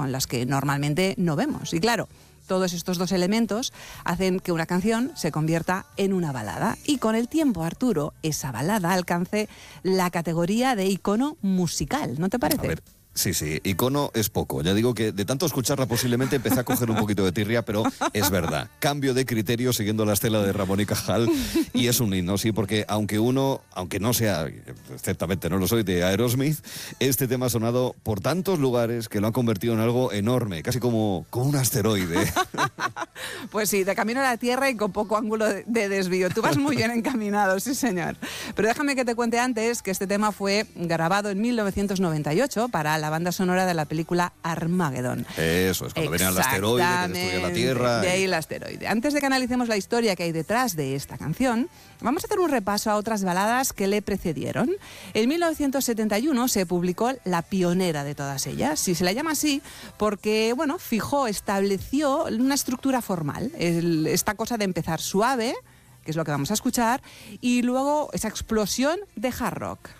con las que normalmente no vemos. Y claro, todos estos dos elementos hacen que una canción se convierta en una balada. Y con el tiempo, Arturo, esa balada alcance la categoría de icono musical, ¿no te parece? A ver. Sí, icono es poco. Ya digo que de tanto escucharla posiblemente empecé a coger un poquito de tirria, pero es verdad. Cambio de criterio siguiendo la estela de Ramón y Cajal y es un himno, sí, porque aunque no sea, ciertamente no lo soy, de Aerosmith, este tema ha sonado por tantos lugares que lo han convertido en algo enorme, casi como un asteroide. Pues sí, de camino a la Tierra y con poco ángulo de desvío. Tú vas muy bien encaminado, sí señor. Pero déjame que te cuente antes que este tema fue grabado en 1998 para la banda sonora de la película Armageddon. Eso es, cuando venía el asteroide que destruye la Tierra. De ahí el asteroide. Antes de que analicemos la historia que hay detrás de esta canción, vamos a hacer un repaso a otras baladas que le precedieron. En 1971 se publicó la pionera de todas ellas, y se la llama así porque, estableció una estructura formal. Esta cosa de empezar suave, que es lo que vamos a escuchar, y luego esa explosión de hard rock.